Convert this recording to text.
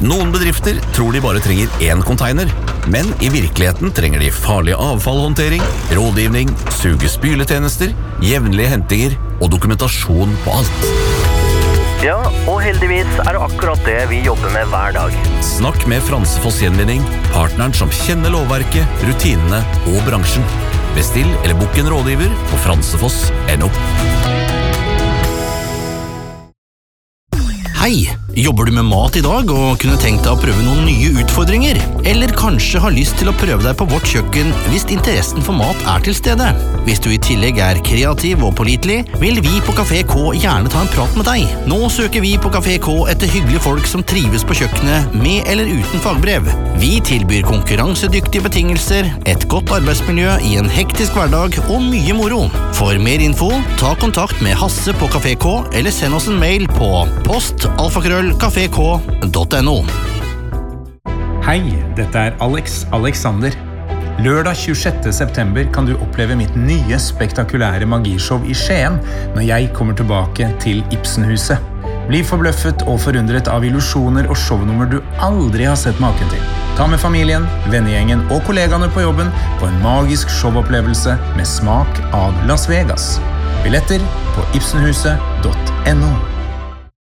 Noen bedrifter tror de bare trenger én container, men i virkeligheten trenger de farlig avfallhåndtering, rådgivning, suge-spyletjenester, jevnlige hentinger og dokumentasjon på alt. Ja, og heldigvis det akkurat det vi jobber med hver dag. Snakk med Fransefoss Gjenvinning, partneren som kjenner lovverket, rutinene og bransjen. Bestill eller bok en rådgiver på fransefoss.no. Hei, jobber du med mat i dag og kunne tenkt deg å prøve noen nye utfordringer? Eller kanskje har lyst til å prøve deg på vårt kjøkken hvis interessen for mat til stede? Hvis du i tillegg kreativ og pålitelig, vil vi på Café K gjerne ta en prat med deg. Nå søker vi på Café K etter hyggelige folk som trives på kjøkkenet med eller uten fagbrev. Vi tilbyr konkurransedyktige betingelser, et godt arbeidsmiljø i en hektisk hverdag og mye moro. For mer info, ta kontakt med Hasse på Café K eller send oss en mail på post@cafek.no. Hei, dette Alex Alexander. Lørdag 26. september kan du oppleve mitt nye spektakulære magishow i Skien når jeg kommer tilbake til Ibsenhuset. Bli forbløffet og forundret av illusjoner og shownummer du aldri har sett maken til. Ta med familien, vennegjengen og kollegaene på jobben på en magisk showopplevelse med smak av Las Vegas. Billetter på ibsenhuset.no.